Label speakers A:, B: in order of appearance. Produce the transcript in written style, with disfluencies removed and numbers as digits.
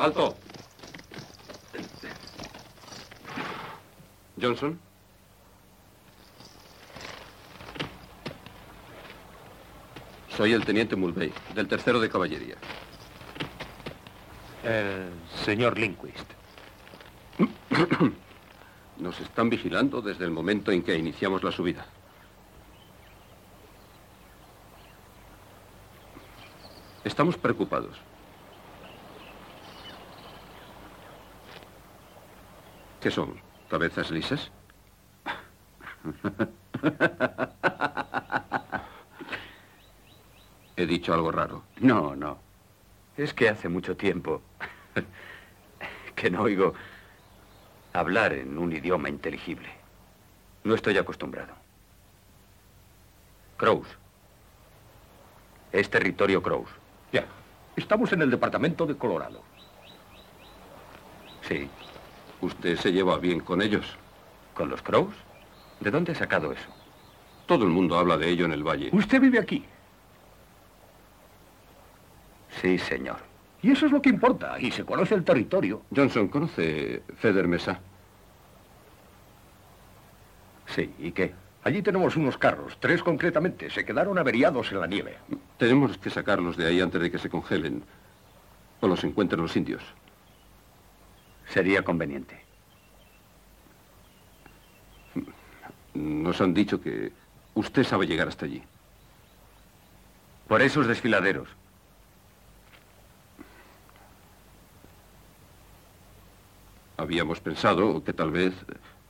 A: ¡Alto! Johnson. Soy el teniente Mulvey, del 3º de Caballería.
B: El señor Lindquist.
A: Nos están vigilando desde el momento en que iniciamos la subida. Estamos preocupados. ¿Qué son? ¿Cabezas lisas? ¿He dicho algo raro?
C: No, no. Es que hace mucho tiempo que no oigo hablar en un idioma inteligible. No estoy acostumbrado. Crows. Es territorio Crows.
B: Ya. Estamos en el departamento de Colorado.
C: Sí.
A: ¿Usted se lleva bien con ellos?
C: ¿Con los Crows? ¿De dónde ha sacado eso?
A: Todo el mundo habla de ello en el valle.
B: ¿Usted vive aquí?
C: Sí, señor.
B: Y eso es lo que importa, y se conoce el territorio.
A: Johnson, ¿conoce Feder Mesa?
C: Sí, ¿y qué?
B: Allí tenemos unos carros, 3 concretamente. Se quedaron averiados en la nieve.
A: Tenemos que sacarlos de ahí antes de que se congelen o los encuentren los indios.
C: Sería conveniente.
A: Nos han dicho que usted sabe llegar hasta allí.
C: Por esos desfiladeros.
A: Habíamos pensado que tal vez